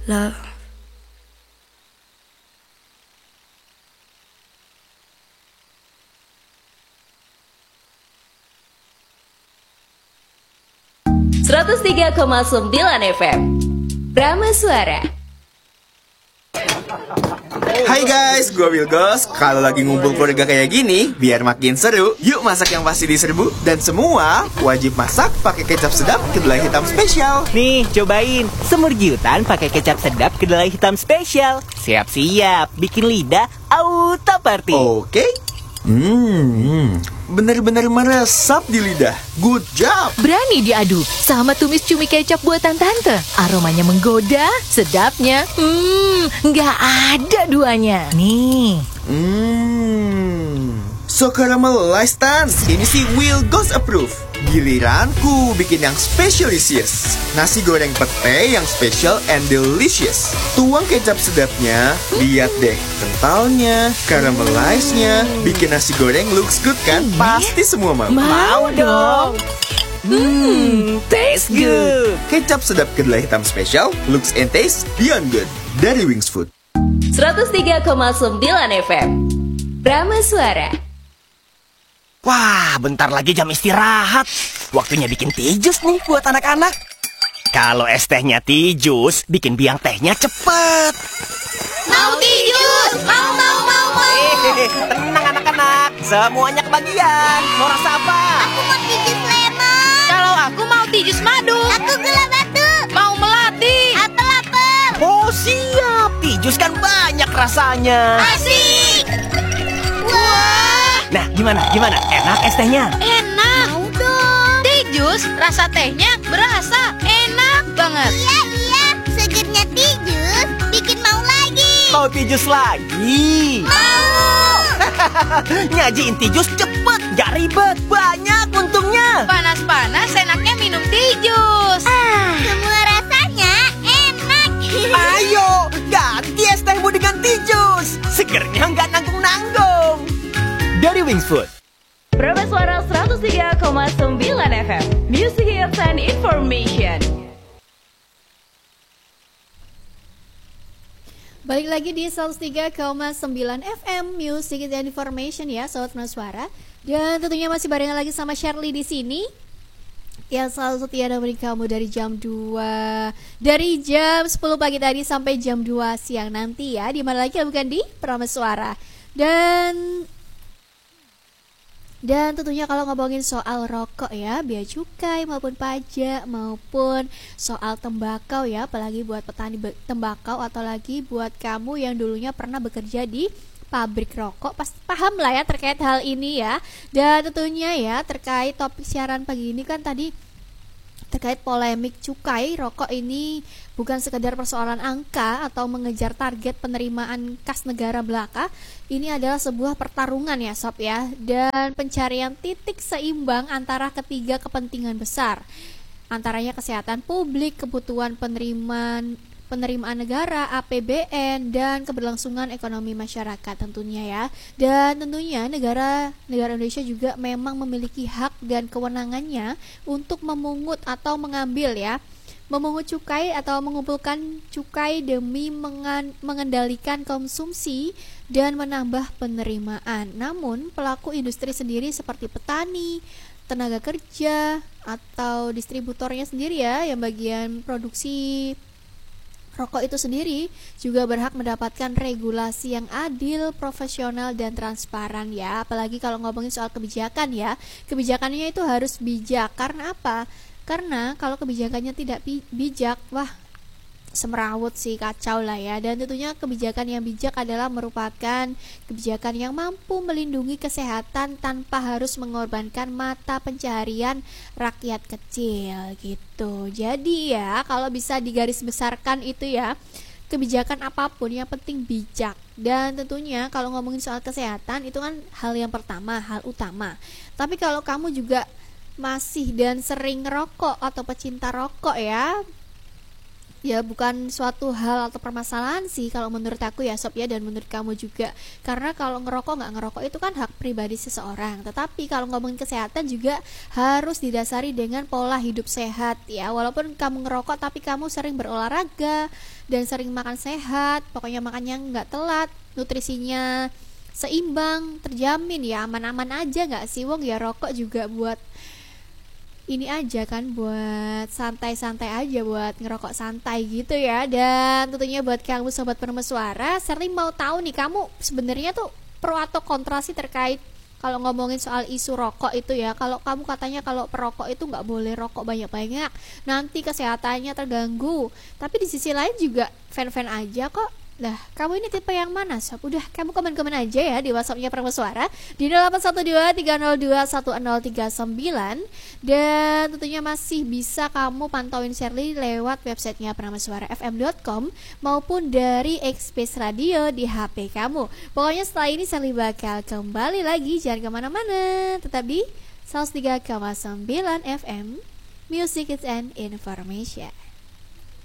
Love. FM Brahma Suara. Hai guys, gue Wilgos. Kalau lagi ngumpul keluarga kayak gini, biar makin seru, yuk masak yang pasti diserbu. Dan semua wajib masak pakai kecap sedap kedelai hitam spesial. Nih, cobain semur giutan pakai kecap sedap kedelai hitam spesial. Siap-siap, bikin lidah auto party. Oke. Bener-bener meresap di lidah. Good job. Berani diadu sama tumis cumi kecap buatan tante. Aromanya menggoda, sedapnya nggak ada duanya. Nih. So caramelized Tan. Ini sih Will Goes Approve. Giliranku bikin yang specialisious. Nasi goreng pete yang special and delicious. Tuang kecap sedapnya. Lihat deh, kentalnya, caramelized-nya. Bikin nasi goreng looks good kan? Pasti semua mau. Mau dong. Taste good. Kecap sedap kedelai hitam special, looks and taste beyond good. Dari Wings Food. 103,9 FM Brahma Suara. Wah, bentar lagi jam istirahat. Waktunya bikin teh jus nih buat anak-anak. Kalau es tehnya teh jus, bikin biang tehnya cepet. Mau tijus, mau. Tenang anak-anak, semuanya kebagian. Mau rasa apa? Aku mau tijus lemon. Kalau aku mau tijus madu. Aku gula batu. Mau melati. Apel apel. Oh siap, teh jus kan banyak rasanya. Asik. Wah. Nah, gimana? Enak es tehnya? Enak. Mau dong. Tijus, rasa tehnya berasa enak banget. Iya. Segernya tijus bikin mau lagi. Mau teh jus lagi? Mau. Nyajiin teh jus cepet, gak ribet, banyak untungnya. Panas-panas enaknya minum tijus. Semua rasanya enak. Ayo, ganti es tehmu dengan teh jus. Segernya nggak nanggung-nanggung. Dari Wings Food. Brahma Suara 103,9 FM Music Hits and Information. Balik lagi di 103,9 FM Music and Information ya, Sobat Brahma Suara. Dan tentunya masih barengan lagi sama Shirley di sini yang selalu setia nemenin kamu dari jam 2, dari jam 10 pagi tadi sampai jam 2 siang nanti ya. Di mana lagi bukan di Brahma Suara. Dan tentunya kalau ngomongin soal rokok ya, bea cukai maupun pajak maupun soal tembakau ya, apalagi buat petani tembakau atau lagi buat kamu yang dulunya pernah bekerja di pabrik rokok, pasti paham lah ya terkait hal ini ya. Dan tentunya ya terkait topik siaran pagi ini kan tadi terkait polemik cukai rokok ini bukan sekedar persoalan angka atau mengejar target penerimaan kas negara belaka. Ini adalah sebuah pertarungan ya Sob ya, dan pencarian titik seimbang antara ketiga kepentingan besar, antaranya kesehatan publik, kebutuhan penerimaan negara, APBN, dan keberlangsungan ekonomi masyarakat tentunya ya. Dan tentunya negara Indonesia juga memang memiliki hak dan kewenangannya untuk memungut atau mengambil ya, memungut cukai atau mengumpulkan cukai demi mengendalikan konsumsi dan menambah penerimaan. Namun pelaku industri sendiri seperti petani, tenaga kerja, atau distributornya sendiri ya, yang bagian produksi rokok itu sendiri juga berhak mendapatkan regulasi yang adil, profesional, dan transparan ya. Apalagi kalau ngomongin soal kebijakan ya, kebijakannya itu harus bijak. Karena apa? Karena kalau kebijakannya tidak bijak, wah semrawut sih, kacau lah ya. Dan tentunya kebijakan yang bijak adalah merupakan kebijakan yang mampu melindungi kesehatan tanpa harus mengorbankan mata pencaharian rakyat kecil gitu. Jadi ya kalau bisa digaris besarkan itu ya, kebijakan apapun yang penting bijak. Dan tentunya kalau ngomongin soal kesehatan itu kan hal yang pertama, hal utama. Tapi kalau kamu juga masih dan sering rokok atau pecinta rokok ya, ya bukan suatu hal atau permasalahan sih kalau menurut aku ya Sob ya, dan menurut kamu juga. Karena kalau ngerokok nggak ngerokok itu kan hak pribadi seseorang. Tetapi kalau ngomongin kesehatan juga harus didasari dengan pola hidup sehat ya. Walaupun kamu ngerokok tapi kamu sering berolahraga dan sering makan sehat, pokoknya makannya nggak telat, nutrisinya seimbang, terjamin ya aman-aman aja nggak sih? Wong ya rokok juga buat ini aja kan, buat santai-santai aja, buat ngerokok santai gitu ya. Dan tentunya buat kamu sobat Permeswara, Sherly mau tahu nih, kamu sebenarnya tuh pro atau kontra sih terkait kalau ngomongin soal isu rokok itu ya. Kalau kamu katanya kalau perokok itu nggak boleh rokok banyak-banyak, nanti kesehatannya terganggu. Tapi di sisi lain juga fan-fan aja kok. Lah, kamu ini tipe yang mana, Sob? Udah, kamu komen-komen aja ya di WhatsApp-nya Permeswara di 0812-302-1039. Dan tentunya masih bisa kamu pantauin Sherly lewat websitenya permeswarafm.com maupun dari Express Radio di HP kamu. Pokoknya setelah ini Sherly bakal kembali lagi, jangan kemana-mana. Tetap di 103,9 FM, Music is an Information.